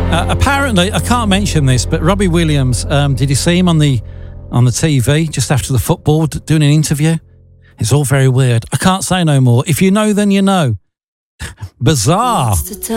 Apparently, I can't mention this, but Robbie Williams, did you see him on the TV just after the football doing an interview? It's all very weird. I can't say no more. If you know, then you know. Bizarre.